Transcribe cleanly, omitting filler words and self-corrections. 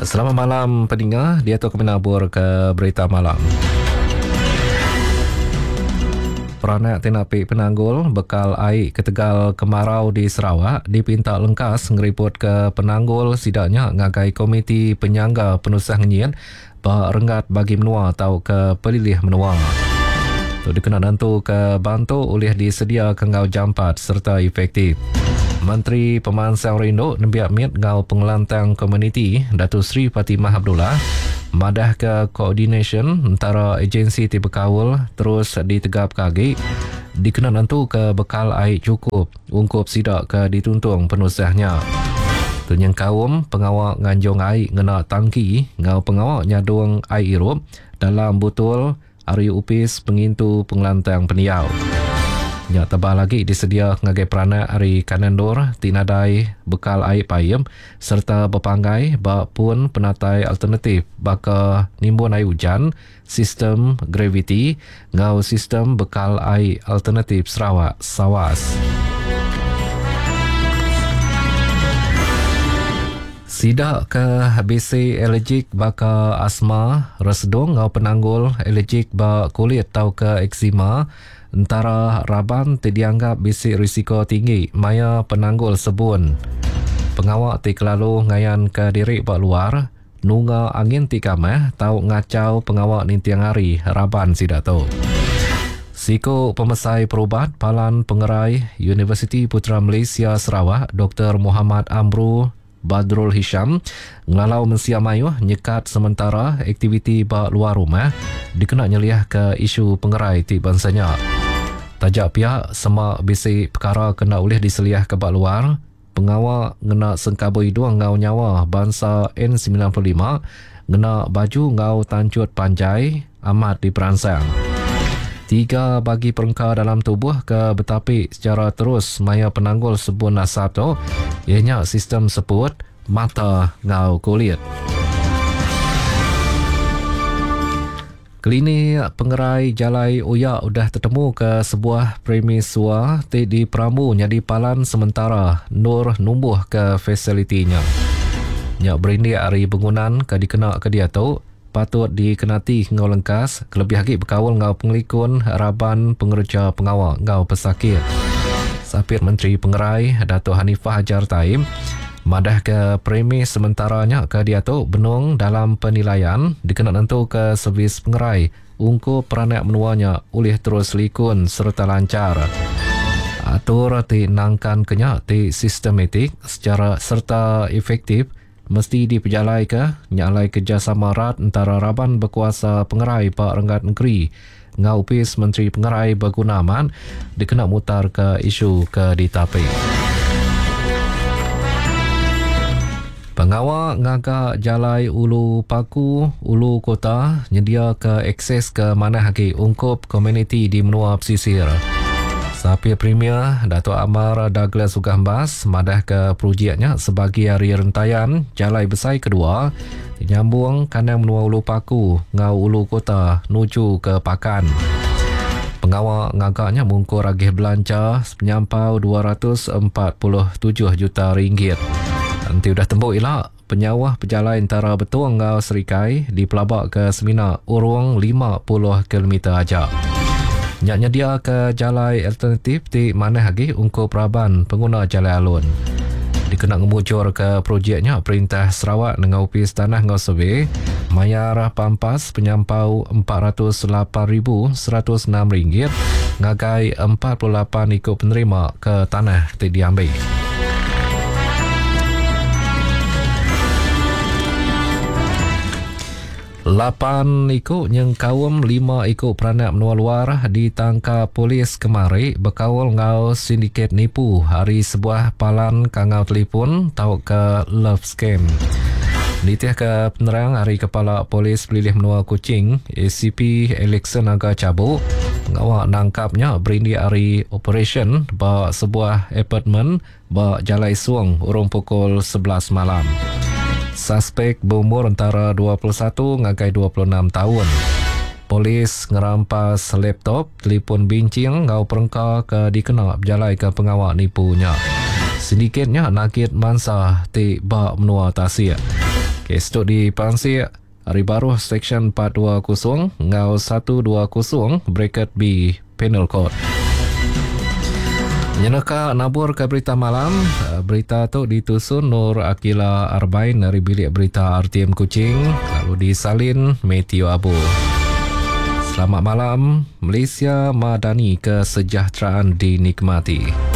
Selamat malam pendengar, dia tu kami nabur ke berita malam. Peranak Tinapik Penanggul bekal air ke Tegal kemarau di Sarawak dipinta lengkas ngeriput ke Penanggul sidaknya ngagai komiti penyangga penusah ngenyian renggat bagi menua atau ke pelilih menua. Tu dikena nantu ke bantu oleh disedia kengau jampat serta efektif. Menteri Pemansang Rindo Nembiak Mit ngau pengelantang komuniti Datuk Seri Fatimah Abdullah madah ke coordination antara agensi tiba kawul terus ditegap kaki dikena nantu ke bekal air cukup ungkup sidak ke dituntung penusahnya. Tunyang kaum pengawak nganjung air ngena tangki ngau pengawak nyadung air irup dalam butul Ari Upis pengintu pengelantang peniau. Nya tebah lagi disedia ngagai peranak Ari Kanandor tinadai bekal air payem serta berpanggai bak pun penatai alternatif baka nimbun air hujan sistem gravity ngau sistem bekal air alternatif Sarawak SAWAS. Sidak ke BC alergik baka asma resdung ngau Penanggul alergik bak kulit tau ke eksima antara raban dianggap bisi risiko tinggi maya Penanggul sebun. Pengawak ti kelalu ngayan ke diri bak luar nunga angin ti kameh tau ngacau pengawak nintiang hari raban sidak tu. Siko pemesai perubat Palan Pengerai Universiti Putra Malaysia Sarawak Dr. Muhammad Amru Badrul Hisham ngelalau mensia mayuh nyekat sementara aktiviti bak luar rumah dikena nyeliah ke isu pengerai ti bansanya. Tajak pihak semak bisi perkara kena oleh diseliah ke bak luar, pengawal ngena sengkabui dua ngau nyawa bangsa N95 ngena baju ngau tancut panjai amat diperansang. 3 bagi perengkar dalam tubuh ke betapik secara terus maya Penanggul sebun nasab tu ianya sistem seput mata ngau kulit. Klinik pengerai Jalai Uyak sudah tertemu ke sebuah premis sua di Peramu jadi palan sementara Nur numbuh ke fasilitinya. Nyak berindik hari bangunan ke dikena ke dia tu patut dikenati ngau lengkas kelebih lagi berkawal ngau pengelikun raban pengerja pengawal ngau pesakit. Sapir Menteri Pengerai Datuk Hanifah Hajar Taim madah ke premis sementaranya ke dia tu benung dalam penilaian dikena nentu ke servis pengerai ungkup peranak menuanya oleh terus likun serta lancar. Atur ti nangkan kenyak ti sistematik secara serta efektif mesti diperjalai ke nyalai kerjasama erat antara raban berkuasa pengerai Pak Renggat Negeri ngau upis Menteri Pengerai Bergunaman dikena mutar ke isu ke ditapik. Pengawal ngagak Jalai Ulu Paku, Ulu Kota nyedia ke akses ke mana haki ungkup komuniti di menua pesisir. Sapir Premier Datuk Amar Douglas Ugambas madah ke projeknya sebagai hari rentaian Jalai Besai kedua nyambung kanang menua Ulu Paku ngau Ulu Kota nuju ke Pakan. Pengawal ngagaknya mungkur agih belanja penyampau 247 juta ringgit. Nanti sudah tembuk elak penyawah pejalan antara Betuang ngau Serikai di pelabak ke Semina urung 50 km aja. Nyaknya dia ke jalai alternatif di mana lagi ungkup raban pengguna jalai alun. Dikena ngemucur ke projeknya Perintah Sarawak dengan upis tanah ngau survey mayar pampas penyampau RM408,106 ngagai 48 ikut penerima ke tanah ti diambil. 8 ikut yang kawam 5 ikut peranak menua luar ditangkap polis kemari berkawal ngau sindiket nipu hari sebuah palan kangau telefon tau ke love scam. Nitiah ke penerang hari Kepala Polis Pelilih Menua Kuching ACP Alexon Aga Cabuk ngawak nangkapnya berindik hari operation ba sebuah apartmen ba Jalai Suang urung pukul 11 malam. Suspek berumur antara 21 ngagai 26 tahun. Polis ngerampas laptop, telefon bincang ngau perengkar ke dikena berjalai ke pengawal nipunya. Sedikitnya nakit mansa ti bak menua tasir. Kes tu di Pansir, Hari Baru Seksyen 420 Ngau 120 Bracket B Penal Court. Nyenaka nabur ke berita malam. Berita tu ditusun Nur Akila Arbain dari bilik berita RTM Kuching, lalu disalin Matthew Abu. Selamat malam. Malaysia Madani, kesejahteraan dinikmati.